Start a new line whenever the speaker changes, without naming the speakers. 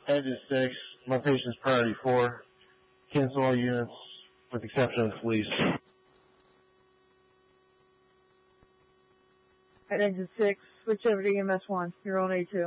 Exit 6, my patient's priority 4. Cancel all units with exception of police.
At exit 6, switch over to EMS 1. You're on A2.